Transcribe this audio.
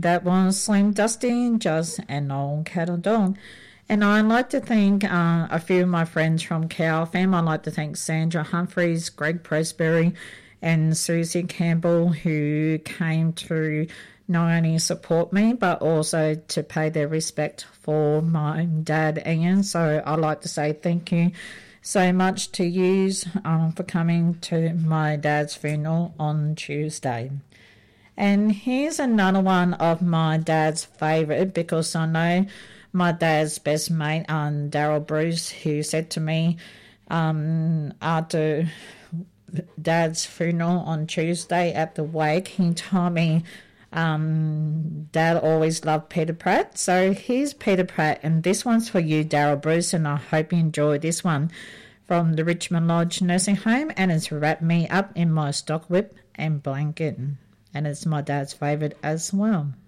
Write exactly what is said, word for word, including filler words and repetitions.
that was Slim Dusty, Juz and Noel Cattle Dog. And I'd like to thank uh, a few of my friends from Cow F M. I'd like to thank Sandra Humphreys, Greg Presbury and Susie Campbell, who came to not only support me but also to pay their respect for my dad Ian. So I'd like to say thank you so much to you um, for coming to my dad's funeral on Tuesday. And here's another one of my dad's favourite, because I know my dad's best mate, um, Daryl Bruce, who said to me um, after Dad's funeral on Tuesday at the wake, he told me um, Dad always loved Peter Pratt. So here's Peter Pratt, and this one's for you, Daryl Bruce, and I hope you enjoy this one from the Richmond Lodge Nursing Home, and it's Wrap Me Up in My Stock Whip and Blanket, and it's my dad's favourite as well.